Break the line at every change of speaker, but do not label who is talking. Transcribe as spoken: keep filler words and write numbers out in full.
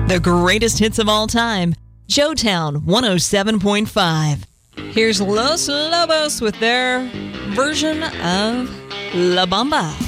The greatest hits of all time. Joetown one oh seven point five. Here's Los Lobos with their version of La Bamba.